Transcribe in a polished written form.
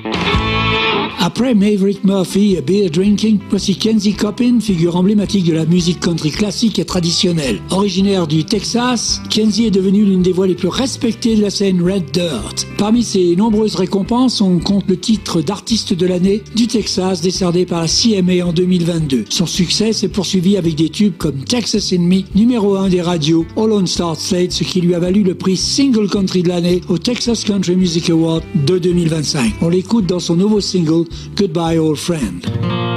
Après Maverick Murphy et Beer Drinking, voici Kenzie Coppin, figure emblématique de la musique country classique et traditionnelle. Originaire du Texas, Kenzie est devenue l'une des voix les plus respectées de la scène Red Dirt. Parmi ses nombreuses récompenses, on compte le titre d'artiste de l'année du Texas décerné par la CMA en 2022. Son succès s'est poursuivi avec des tubes comme Texas in Me, numéro 1 des radios All On Star Slate, ce qui lui a valu le prix Single Country de l'année au Texas Country Music Award de 2025. On l'écoute dans son nouveau single Goodbye Old Friend.